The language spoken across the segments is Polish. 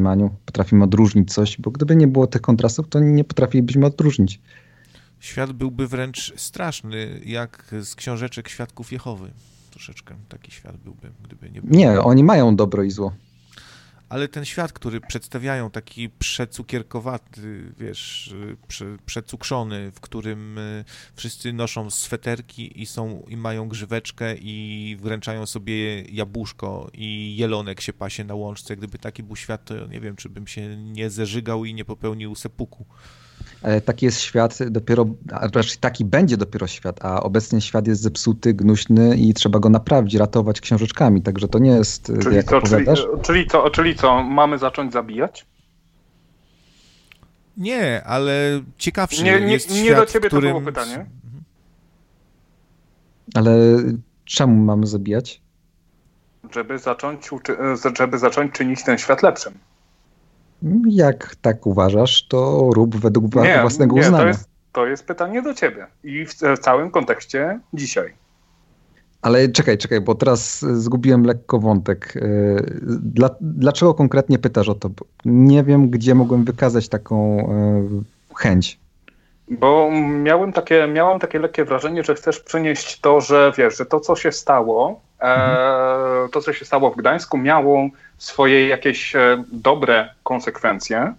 mniemaniu. Potrafimy odróżnić coś, bo gdyby nie było tych kontrastów, to nie potrafilibyśmy odróżnić. Świat byłby wręcz straszny, jak z książeczek Świadków Jehowy. Troszeczkę taki świat byłby, gdyby nie było. Nie, oni mają dobro i zło. Ale ten świat, który przedstawiają, taki przecukierkowaty, wiesz, przecukrzony, w którym wszyscy noszą sweterki i mają grzyweczkę i wręczają sobie jabłuszko i jelonek się pasie na łączce. Gdyby taki był świat, to nie wiem, czy bym się nie zeżygał i nie popełnił sepuku. Ale taki jest świat dopiero, a raczej taki będzie dopiero świat, a obecnie świat jest zepsuty, gnuśny i trzeba go naprawić, ratować książeczkami, także to nie jest, jak opowiadasz. Czyli co, mamy zacząć zabijać? Nie, ale ciekawszy jest nie świat, do ciebie w którym... to było pytanie. Ale czemu mamy zabijać? Żeby zacząć czynić ten świat lepszym. Jak tak uważasz, to rób według własnego uznania. To jest pytanie do ciebie i w całym kontekście dzisiaj. Ale czekaj, bo teraz zgubiłem lekko wątek. Dlaczego konkretnie pytasz o to? Bo nie wiem, gdzie mogłem wykazać taką chęć. Bo miałem takie lekkie wrażenie, że chcesz przynieść to, że wiesz, że to, co się stało, to, co się stało w Gdańsku, miało swoje jakieś dobre konsekwencje,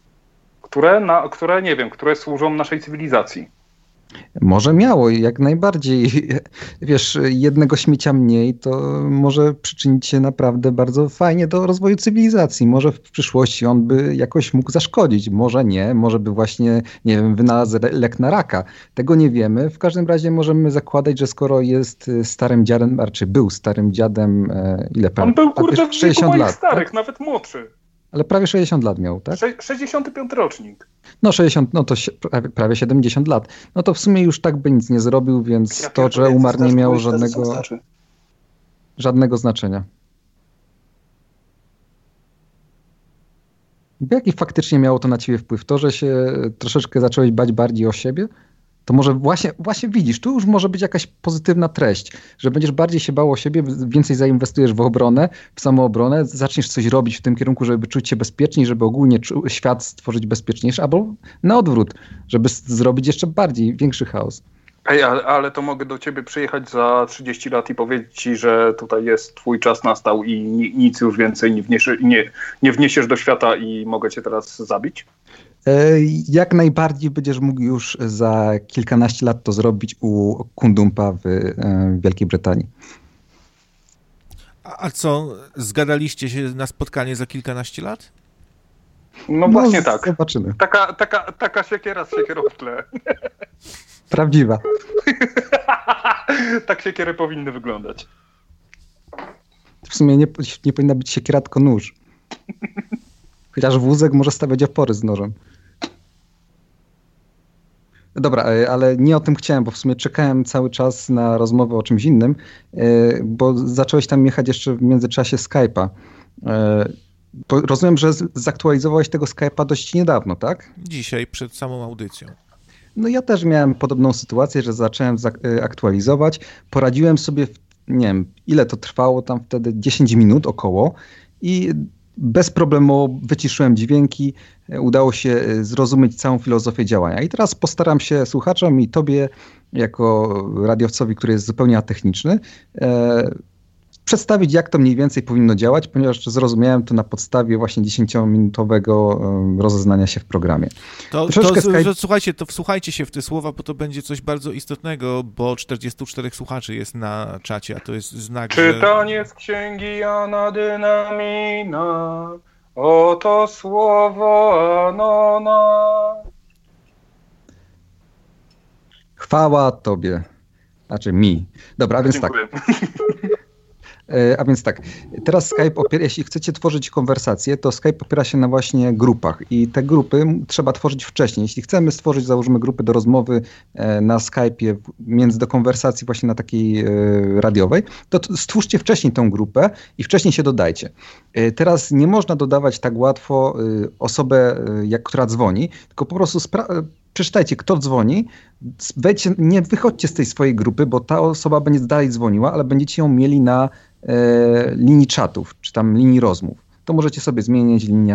które służą naszej cywilizacji. Może miało, jak najbardziej. Wiesz, jednego śmiecia mniej to może przyczynić się naprawdę bardzo fajnie do rozwoju cywilizacji. Może w przyszłości on by jakoś mógł zaszkodzić, może nie, może by właśnie, nie wiem, wynalazł lek na raka. Tego nie wiemy. W każdym razie możemy zakładać, że skoro jest starym dziadem, raczej był starym dziadem, ile On był, kurde, w 60 moich lat, starych, tak? nawet młodszy. Ale prawie 60 lat miał, tak? 65 rocznik. No 60, no to prawie 70 lat. No to w sumie już tak by nic nie zrobił, więc to, że umarł, nie miało żadnego znaczenia. Jaki faktycznie miało to na ciebie wpływ? To, że się troszeczkę zacząłeś bać bardziej o siebie? To może właśnie widzisz, tu już może być jakaś pozytywna treść, że będziesz bardziej się bał o siebie, więcej zainwestujesz w obronę, w samoobronę, zaczniesz coś robić w tym kierunku, żeby czuć się bezpieczniej, żeby ogólnie świat stworzyć bezpieczniejszy, albo na odwrót, żeby zrobić jeszcze większy chaos. Ej, ale to mogę do ciebie przyjechać za 30 lat i powiedzieć ci, że tutaj jest twój czas nastał i nic już więcej nie wniesiesz do świata i mogę cię teraz zabić? Jak najbardziej będziesz mógł już za kilkanaście lat to zrobić u Kundumpa w Wielkiej Brytanii. A co, zgadaliście się na spotkanie za kilkanaście lat? No właśnie tak. Zobaczymy. Taka siekiera z siekierą w tle. Prawdziwa. Tak siekiery powinny wyglądać. W sumie nie powinna być siekiera, tylko nóż. Chociaż wózek może stawiać opory z nożem. Dobra, ale nie o tym chciałem, bo w sumie czekałem cały czas na rozmowę o czymś innym, bo zacząłeś tam jechać jeszcze w międzyczasie Skype'a. Rozumiem, że zaktualizowałeś tego Skype'a dość niedawno, tak? Dzisiaj, przed samą audycją. No ja też miałem podobną sytuację, że zacząłem aktualizować. Poradziłem sobie, nie wiem, ile to trwało tam wtedy, 10 minut około i bez problemu wyciszyłem dźwięki, udało się zrozumieć całą filozofię działania. I teraz postaram się słuchaczom i tobie, jako radiowcowi, który jest zupełnie atechniczny, przedstawić, jak to mniej więcej powinno działać, ponieważ zrozumiałem to na podstawie właśnie 10-minutowego rozeznania się w programie. Słuchajcie, wsłuchajcie się w te słowa, bo to będzie coś bardzo istotnego, bo 44 słuchaczy jest na czacie, a to jest znak, Czytanie z księgi Jana Dynamina, oto słowo Anona. Chwała tobie, znaczy mi. Dobra, a więc Dziękuję. tak. A więc tak, teraz Skype jeśli chcecie tworzyć konwersację, to Skype opiera się na właśnie grupach i te grupy trzeba tworzyć wcześniej. Jeśli chcemy stworzyć, załóżmy, grupy do rozmowy na Skype'ie do konwersacji właśnie na takiej radiowej, to stwórzcie wcześniej tą grupę i wcześniej się dodajcie. Teraz nie można dodawać tak łatwo osobę, która dzwoni, tylko po prostu przeczytajcie, kto dzwoni, nie wychodźcie z tej swojej grupy, bo ta osoba będzie dalej dzwoniła, ale będziecie ją mieli na linii czatów, czy tam linii rozmów. To możecie sobie zmienić linia